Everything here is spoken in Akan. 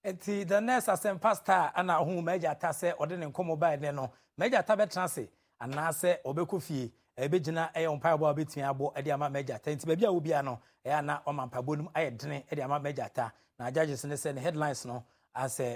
Eti the next asem pastor ana hu meja ta se ode ne nkomo ba ne no meja ta betra se ana se obekọ fie ebegina empire bo betumi abo e de ama meja ta nti ba bia wo bia no e ana o mampabo num aye dene e de ama meja ta na judges ne se ne headlines no as